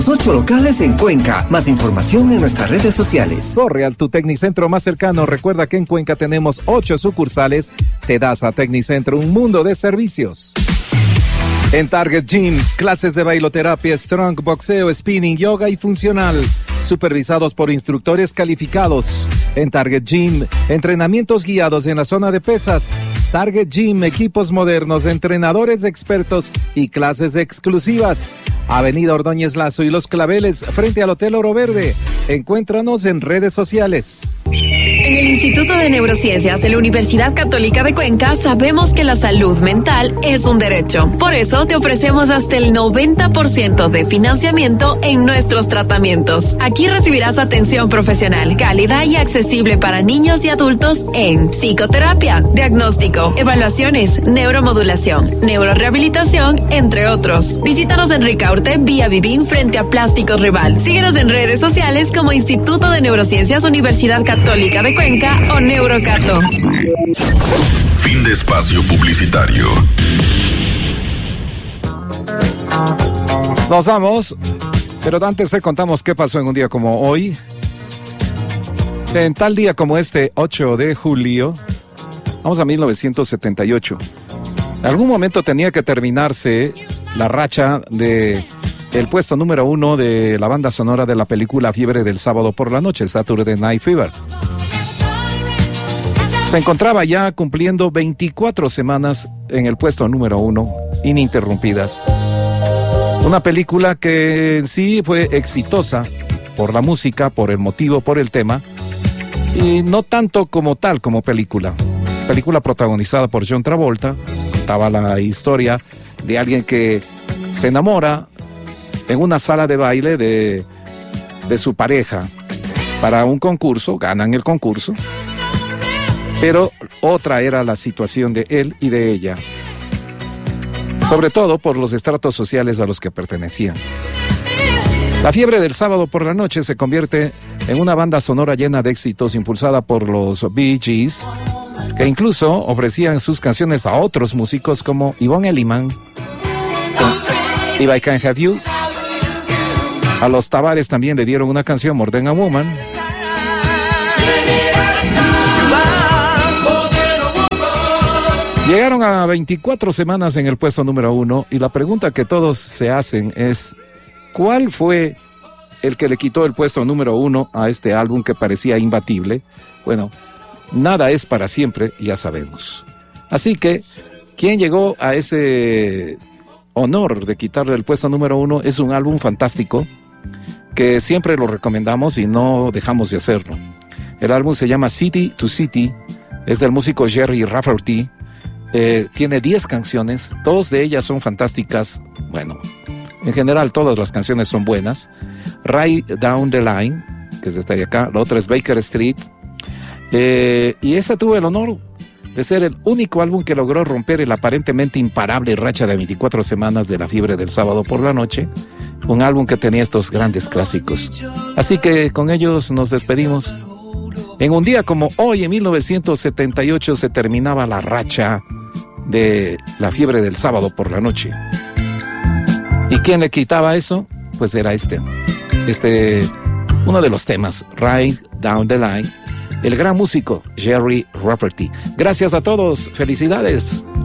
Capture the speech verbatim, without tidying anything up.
Ocho locales en Cuenca. Más información en nuestras redes sociales. Corre al tu Tecnicentro más cercano. Recuerda que en Cuenca tenemos ocho sucursales. Te das a Tecnicentro un mundo de servicios. En Target Gym, clases de bailoterapia, strong, boxeo, spinning, yoga y funcional. Supervisados por instructores calificados. En Target Gym, entrenamientos guiados en la zona de pesas. Target Gym, equipos modernos, entrenadores expertos y clases exclusivas. Avenida Ordóñez Lazo y Los Claveles, frente al Hotel Oro Verde. Encuéntranos en redes sociales. En el Instituto de Neurociencias de la Universidad Católica de Cuenca sabemos que la salud mental es un derecho. Por eso te ofrecemos hasta el noventa por ciento de financiamiento en nuestros tratamientos. Aquí recibirás atención profesional, cálida y accesible para niños y adultos en psicoterapia, diagnóstico, evaluaciones, neuromodulación, neurorehabilitación, entre otros. Visítanos en Ricaurte, vía Vivín, frente a Plásticos Rival. Síguenos en redes sociales como Instituto de Neurociencias Universidad Católica de Cuenca o Neurocato. Fin de espacio publicitario. Nos vamos, pero antes te contamos qué pasó en un día como hoy. En tal día como este, ocho de julio, vamos a mil novecientos setenta y ocho. En algún momento tenía que terminarse la racha de el puesto número uno de la banda sonora de la película Fiebre del Sábado por la Noche, Saturday Night Fever. Se encontraba ya cumpliendo veinticuatro semanas en el puesto número uno, ininterrumpidas. Una película que en sí fue exitosa por la música, por el motivo, por el tema, y no tanto como tal, como película. Película protagonizada por John Travolta. Contaba la historia de alguien que se enamora en una sala de baile de, de su pareja para un concurso, ganan el concurso, pero otra era la situación de él y de ella, sobre todo por los estratos sociales a los que pertenecían. La Fiebre del Sábado por la Noche se convierte en una banda sonora llena de éxitos impulsada por los Bee Gees, que incluso ofrecían sus canciones a otros músicos como Yvonne Elliman, If I Can Have You. A los Tavares también le dieron una canción, More Than a Woman. Llegaron a veinticuatro semanas en el puesto número uno y la pregunta que todos se hacen es, ¿cuál fue el que le quitó el puesto número uno a este álbum que parecía imbatible? Bueno, nada es para siempre, ya sabemos. Así que, quien llegó a ese honor de quitarle el puesto número uno es un álbum fantástico que siempre lo recomendamos y no dejamos de hacerlo. El álbum se llama City to City, es del músico Jerry Rafferty. Eh, tiene diez canciones, dos de ellas son fantásticas. Bueno, en general todas las canciones son buenas. Right Down the Line, que es esta de acá, la otra es Baker Street. Eh, y esa tuvo el honor de ser el único álbum que logró romper el aparentemente imparable racha de veinticuatro semanas de la Fiebre del Sábado por la Noche. Un álbum que tenía estos grandes clásicos. Así que con ellos nos despedimos. En un día como hoy, en mil novecientos setenta y ocho, se terminaba la racha de la Fiebre del Sábado por la Noche. ¿Y quién le quitaba eso? Pues era este. Este, uno de los temas, Right Down the Line. El gran músico Jerry Rafferty. Gracias a todos. Felicidades.